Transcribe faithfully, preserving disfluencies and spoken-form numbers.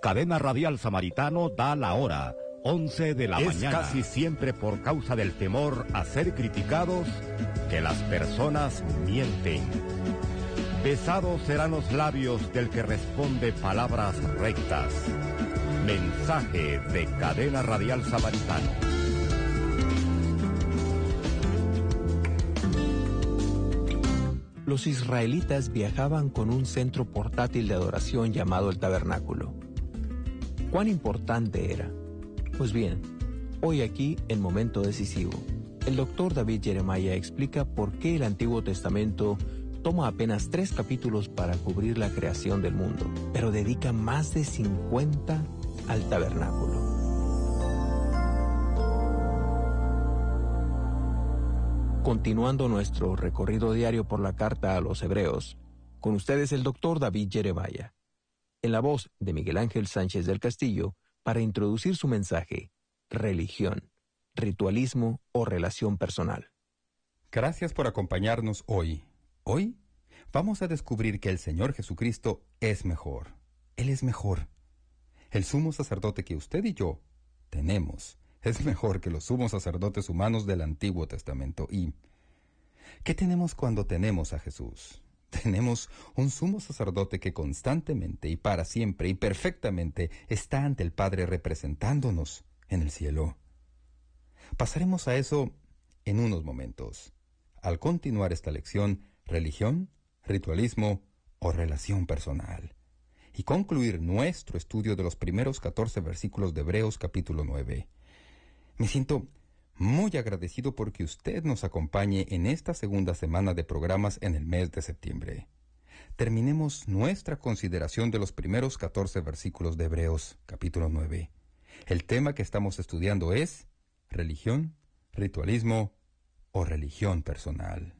Cadena Radial Samaritano da la hora, once de la es mañana. Es casi siempre por causa del temor a ser criticados que las personas mienten. Besados serán los labios del que responde palabras rectas. Mensaje de Cadena Radial Samaritano. Los israelitas viajaban con un centro portátil de adoración llamado el tabernáculo. ¿Cuán importante era? Pues bien, hoy aquí, en Momento Decisivo, el doctor David Jeremiah explica por qué el Antiguo Testamento toma apenas tres capítulos para cubrir la creación del mundo, pero dedica más de cincuenta al tabernáculo. Continuando nuestro recorrido diario por la carta a los Hebreos, con ustedes el doctor David Jeremiah, en la voz de Miguel Ángel Sánchez del Castillo, para introducir su mensaje, religión, ritualismo o relación personal. Gracias por acompañarnos hoy. Hoy vamos a descubrir que el Señor Jesucristo es mejor. Él es mejor. El sumo sacerdote que usted y yo tenemos es mejor que los sumos sacerdotes humanos del Antiguo Testamento. ¿Y qué tenemos cuando tenemos a Jesús? Tenemos un sumo sacerdote que constantemente y para siempre y perfectamente está ante el Padre representándonos en el cielo. Pasaremos a eso en unos momentos, al continuar esta lección, religión, ritualismo o relación personal, y concluir nuestro estudio de los primeros catorce versículos de Hebreos capítulo nueve. Me siento muy agradecido porque usted nos acompañe en esta segunda semana de programas en el mes de septiembre. Terminemos nuestra consideración de los primeros catorce versículos de Hebreos, capítulo nueve. El tema que estamos estudiando es religión, ritualismo o religión personal.